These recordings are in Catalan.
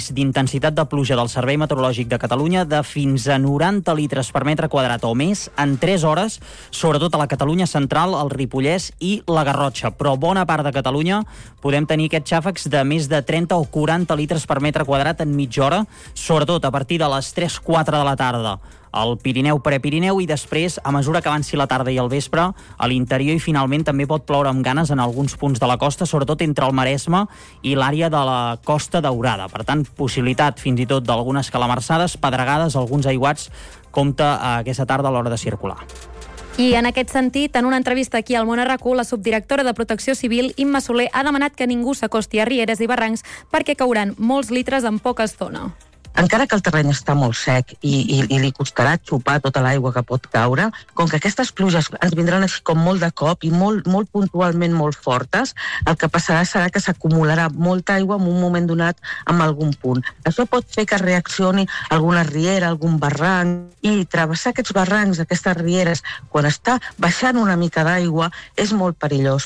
màxims d'intensitat de pluja del Servei Meteorològic de Catalunya de fins a 90 litres per metre quadrat o més en 3 hores, sobretot a la Catalunya central, el Ripollès i la Garrotxa. Però bona part de Catalunya podem tenir aquests xàfecs de més de 30 o 40 litres per metre quadrat en mitja hora, sobretot a partir de les 3-4 de la tarda. Al Pirineu, Prepirineu i després, a mesura que avanci la tarda i el vespre, a l'interior i finalment també pot ploure amb ganes en alguns punts de la costa, sobretot entre el Maresme i l'àrea de la Costa Daurada. Per tant, possibilitat fins i tot d'algunes calamarsades, pedregades, alguns aiguats, compta aquesta tarda a l'hora de circular. I en aquest sentit, en una entrevista aquí al Món RQ, la subdirectora de Protecció Civil, Imma Soler, ha demanat que ningú s'acosti a rieres i barrancs perquè cauran molts litres en poca estona. Encara que el terreny està molt sec i li costarà xupar tota l'aigua que pot caure, com que aquestes pluges ens vindran així com molt de cop i molt puntualment molt fortes, el que passarà serà que s'acumularà molta aigua en un moment donat en algun punt. Això pot fer que reaccioni alguna riera, algun barranc, i travessar aquests barrancs, aquestes rieres, quan està baixant una mica d'aigua, és molt perillós.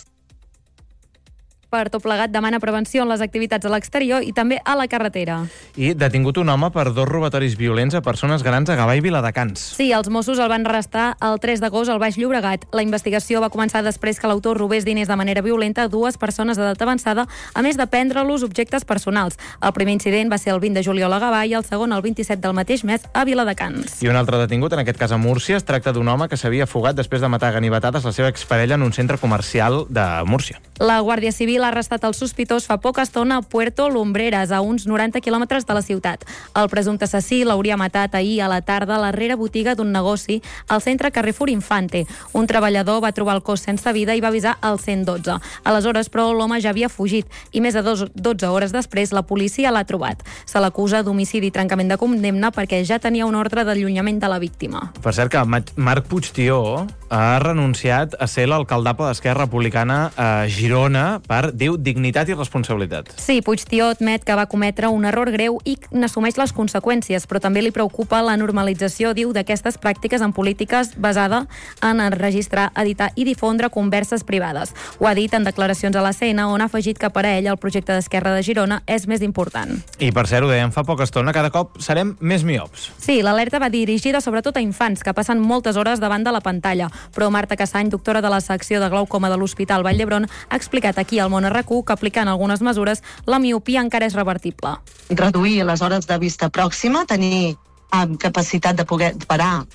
Per tot plegat, demana prevenció en les activitats a l'exterior i també a la carretera. I detingut un home per 2 robatoris violents a persones grans a Gavà i Viladecans. Sí, els Mossos el van arrestar el 3 d'agost al Baix Llobregat. La investigació va començar després que l'autor robés diners de manera violenta a 2 persones d'edat avançada, a més de prendre-los objectes personals. El primer incident va ser el 20 de juliol a Gavà i el segon el 27 del mateix mes a Viladecans. I un altre detingut, en aquest cas a Múrcia, es tracta d'un home que s'havia fugat després de matar a ganivetades la seva exparella en un centre comercial de Múrcia. La Guàrdia Civil ha arrestat el sospitós fa poca estona a Puerto Lumbreras, a uns 90 quilòmetres de la ciutat. El presumpte assassí l'hauria matat ahir a la tarda a la darrera botiga d'un negoci al centre Carrefour Infante. Un treballador va trobar el cos sense vida i va avisar al 112. Aleshores, però, l'home ja havia fugit i més de 12 hores després la policia l'ha trobat. Se l'acusa d'homicidi i trencament de condemna perquè ja tenia un ordre d'allunyament de la víctima. Per cert, que Marc Puigtió ha renunciat a ser l'alcaldable d'Esquerra Republicana a Girona per, diu, dignitat i responsabilitat. Sí, Puigtió admet que va cometre un error greu i n'assumeix les conseqüències, però també li preocupa la normalització, diu, d'aquestes pràctiques en polítiques basada en registrar, editar i difondre converses privades. Ho ha dit en declaracions a la CN, on ha afegit que per a ell el projecte d'Esquerra de Girona és més important. I per cert, ho dèiem fa poca estona, cada cop serem més miops. Sí, l'alerta va dirigida sobretot a infants que passen moltes hores davant de la pantalla, però Marta Cassany, doctora de la secció de glaucoma de l'Hospital Vall d'Hebron, ha explicat aquí al Món RQ que aplicant algunes mesures la miopia encara és revertible. Reduir les hores de vista pròxima, tenir capacitat de poder parar,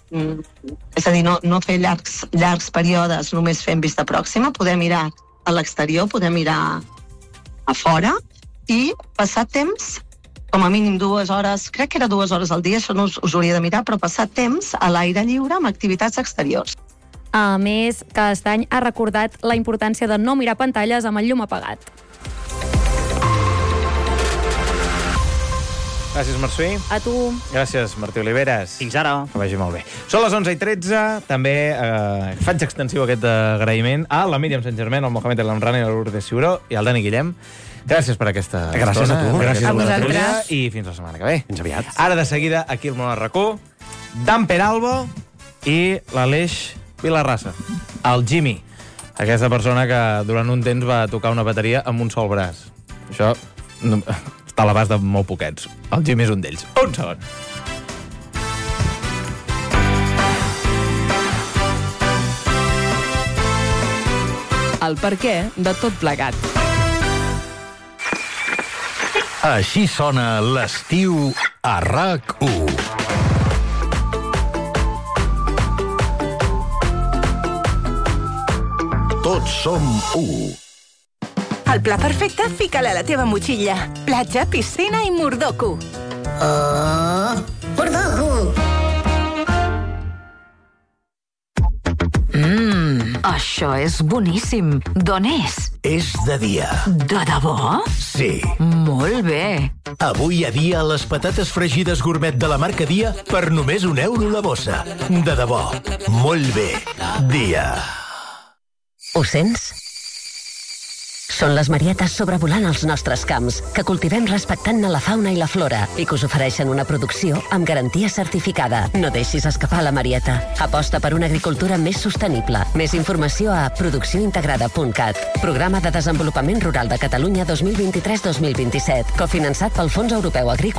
és a dir, no fer llargs períodes només fent vista pròxima, poder mirar a l'exterior, poder mirar a fora i passar temps, com a mínim 2 hores, crec que era 2 hores al dia, això no us hauria de mirar, però passar temps a l'aire lliure amb activitats exteriors. A més, Castany ha recordat la importància de no mirar pantalles amb el llum apagat. Gràcies, Marçuí. A tu. Gràcies, Martí Oliveres. Fins ara. Que vagi molt bé. Són les 11:13. També faig extensiu aquest agraïment a la Míriam Sant Germain, al Mohamed El Amrani, a l'Urdes Ciuró i al Dani Guillem. Gràcies per aquesta Gràcies estona. a tu. Gràcies a vosaltres. I fins la setmana que ve. Fins aviat. Ara, de seguida, aquí al Món RQ, Dan Peralbo i l'Aleix Vilarrassa, el Jimmy, aquesta persona que durant un temps va tocar una bateria amb un sol braç. Això està a l'abast de molt poquets. El Jimmy és un d'ells. Un segon. El perquè de tot plegat. Així sona l'estiu a RAC1. Tots som u. El pla perfecte, fica-l a la teva motxilla. Platja, piscina i mordoco. Mordoco! Això és boníssim. D'on és? És de dia. De debò? Sí. Molt bé. Avui a dia les patates fregides gourmet de la marca Dia per només €1 la bossa. De debò. Molt bé. Dia. Ho sents? Són les marietes sobrevolant els nostres camps, que cultivem respectant la fauna i la flora i que us ofereixen una producció amb garantia certificada. No deixis escapar la marieta. Aposta per una agricultura més sostenible. Més informació a produccióintegrada.cat. Programa de Desenvolupament Rural de Catalunya 2023-2027. Cofinançat pel Fons Europeu Agrícola